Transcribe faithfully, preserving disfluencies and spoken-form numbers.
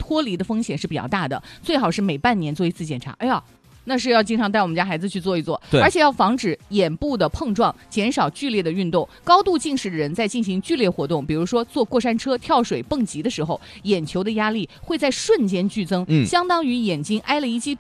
脱离的风险是比较大的，最好是每半年做一次检查。哎呀，那是要经常带我们家孩子去做一做，而且要防止眼部的碰撞，减少剧烈的运动。高度近视的人在进行剧烈活动，比如说坐过山车、跳水、蹦极的时候，眼球的压力会在瞬间剧增，嗯、相当于眼睛挨了一记